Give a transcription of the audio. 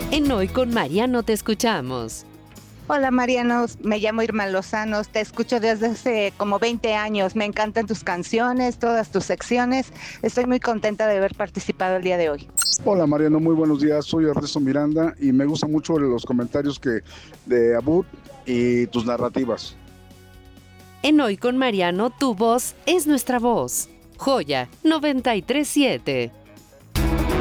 En Hoy con Mariano te escuchamos. Hola Mariano, me llamo Irma Lozano, te escucho desde hace como 20 años, me encantan tus canciones, todas tus secciones, estoy muy contenta de haber participado el día de hoy. Hola Mariano, muy buenos días. Soy Ernesto Miranda y me gustan mucho los comentarios de Abud y tus narrativas. En Hoy con Mariano, tu voz es nuestra voz. Joya 937.